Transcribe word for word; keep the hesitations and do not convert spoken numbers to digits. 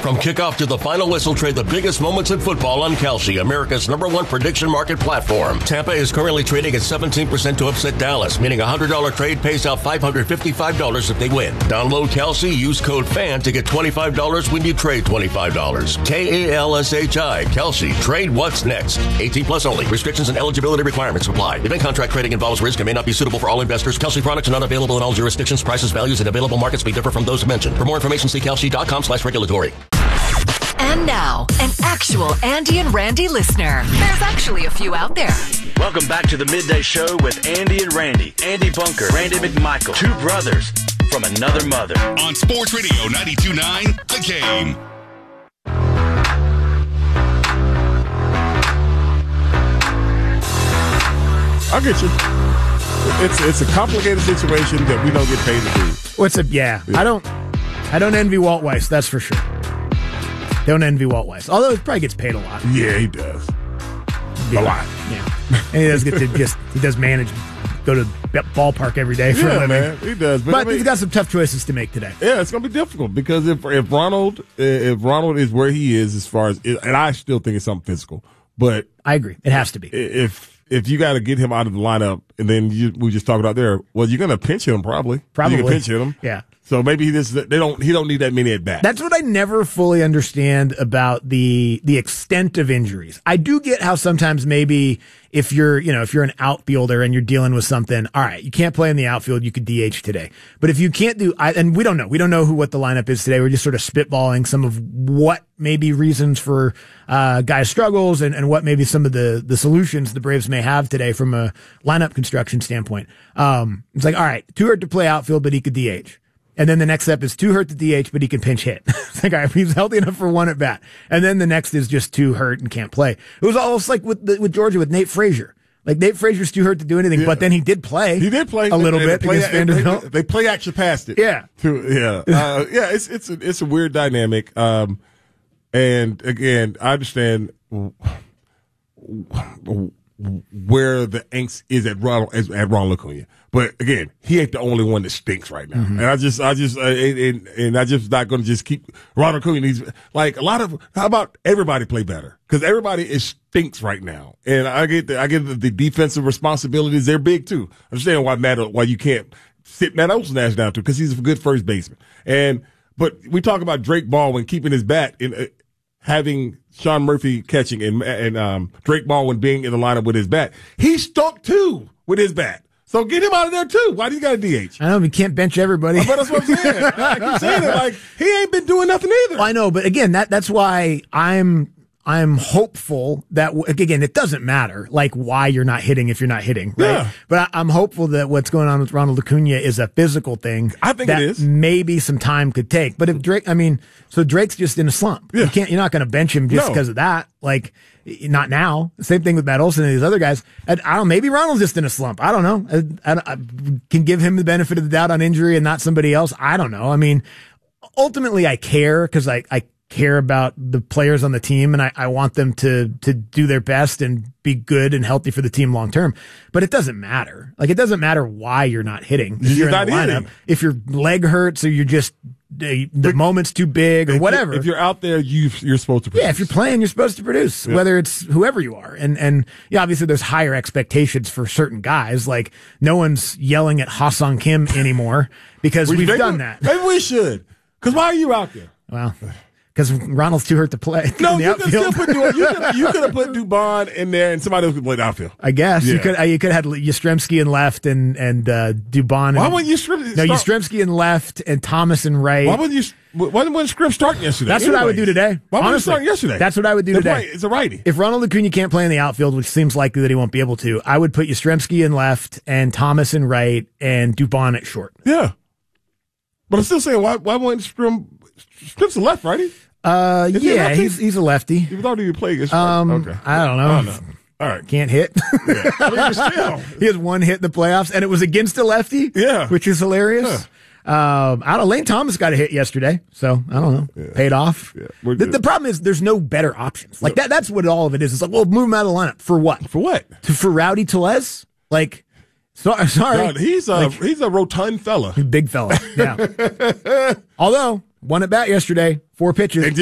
From kickoff to the final whistle, trade the biggest moments in football on Kalshi, America's number one prediction market platform. Tampa is currently trading at seventeen percent to upset Dallas, meaning a one hundred dollars trade pays out five hundred fifty-five dollars if they win. Download Kalshi, use code FAN to get twenty-five dollars when you trade twenty-five dollars. K A L S H I, Kalshi. Trade what's next. eighteen plus only. Restrictions and eligibility requirements apply. Event contract trading involves risk and may not be suitable for all investors. Kalshi products are not available in all jurisdictions. Prices, values, and available markets may differ from those mentioned. For more information, see kalshi.com slash regulatory. And now, an actual Andy and Randy listener. There's actually a few out there. Welcome back to the Midday Show with Andy and Randy. Andy Bunker, Randy McMichael, two brothers from another mother. On Sports Radio ninety-two point nine, The Game. I'll get you. It's it's a complicated situation that we don't get paid to do. What's a yeah? yeah. I don't I don't envy Walt Weiss. That's for sure. Don't envy Walt Weiss. Although he probably gets paid a lot. Yeah, he does. Yeah. A lot. Yeah, and he does get to just he does manage go to ballpark every day for yeah, a living. Man, he does. But, but I mean, he's got some tough choices to make today. Yeah, it's going to be difficult because if if Ronald if Ronald is where he is as far as and I still think it's something physical, but I agree, it has to be. If if you got to get him out of the lineup, and then you, we just talked about there, well, you're going to pinch hit him probably. Probably you can pinch hit him. Yeah. So maybe he just they don't he don't need that many at bats. That's what I never fully understand about the the extent of injuries. I do get how sometimes maybe if you're you know if you're an outfielder and you're dealing with something, all right, you can't play in the outfield, you could D H today. But if you can't do, I, and we don't know, we don't know who what the lineup is today. We're just sort of spitballing some of what maybe reasons for uh, guys' struggles and, and what maybe some of the the solutions the Braves may have today from a lineup construction standpoint. Um, it's like, all right, too hurt to play outfield, but he could D H. And then the next step is too hurt to D H, but he can pinch hit. It's like, all right, he's healthy enough for one at bat. And then the next is just too hurt and can't play. It was almost like with the, with Georgia with Nate Frazier. Like Nate Frazier's too hurt to do anything, yeah. But then he did play. He did play a little they, bit they play, against Vanderbilt. They, they play action past it. Yeah, to, yeah, uh, yeah. It's it's a, it's a weird dynamic. Um, and again, I understand where the angst is at Ronald at Ronald Acuna. But again, he ain't the only one that stinks right now. Mm-hmm. And I just, I just, uh, and, and I just not going to just keep Ronald Acuna. He's like a lot of. How about everybody play better? Because everybody is stinks right now. And I get, the, I get the, the defensive responsibilities. They're big too. I understand why Matt, why you can't sit Matt Olson down too, because he's a good first baseman. And but we talk about Drake Baldwin keeping his bat in. Uh, having Sean Murphy catching and and um, Drake Baldwin being in the lineup with his bat, he stunk too with his bat. So get him out of there too. Why do you got a D H? I know, we can't bench everybody. But that's what I'm saying. I keep saying it like he ain't been doing nothing either. Well, I know, but again, that that's why I'm I'm hopeful that again, it doesn't matter like why you're not hitting if you're not hitting, right? Yeah. But I, I'm hopeful that what's going on with Ronald Acuna is a physical thing. I think that it is. Maybe some time could take. But if Drake, I mean, so Drake's just in a slump. Yeah. You can't. You're not going to bench him just No. because of that. Like. Not now. Same thing with Matt Olson and these other guys. I, I don't. Maybe Ronald's just in a slump. I don't know. I, I, I can give him the benefit of the doubt on injury and not somebody else. I don't know. I mean, ultimately, I care because I, I care about the players on the team and I, I want them to to do their best and be good and healthy for the team long term. But it doesn't matter. Like it doesn't matter why you're not hitting. If You're you're not in the lineup, hitting. if your leg hurts or you're just the, the moment's too big or If whatever. you- If you're out there, you you're supposed to. Produce. Yeah, if you're playing, you're supposed to produce, Yeah. whether it's whoever you are. And, and yeah, obviously there's higher expectations for certain guys. Like, no one's yelling at Ha-Sung Kim anymore because We- we've maybe- done that. Maybe we should. Because why are you out there? Well, because Ronald's too hurt to play No, in the you could still outfield. put Du- you could you could have put Dubon in there and somebody else could play the outfield. I guess you Yeah. could. uh, You could have had Yastrzemski in left and and uh, Dubon. Why and, wouldn't you Scrim? No, start- Yastrzemski in left and Thomas in right. Why wouldn't you? Why wouldn't Scrim start yesterday? That's what I would Anyways? do today. Why wouldn't you Honestly, start yesterday? That's what I would do They're today. playing- It's a righty. If Ronald Acuna can't play in the outfield, which seems likely that he won't be able to, I would put Yastrzemski in left and Thomas in right and Dubon at short. Yeah, but I'm still saying why? Why wouldn't Scrim? Scrim's the left, righty. Uh, Is he a yeah, lefty? he's he's a lefty. You thought he would play against. Um, okay. I don't know. I don't know. All right. Can't hit. Yeah. I mean, but still. He has one hit in the playoffs, and it was against a lefty. Yeah. which is hilarious. Um, I don't know. Lane Thomas got a hit yesterday, so I don't know. Yeah. Paid off. Yeah. We're The, good. the problem is there's no better options. Like that. That's what all of it is. It's like, well, move him out of the lineup for what? For what? To, for Rowdy Tellez? Like, so, sorry, God, he's a Like, he's a rotund fella. big fella. Yeah. Although one at bat yesterday, four pitches, And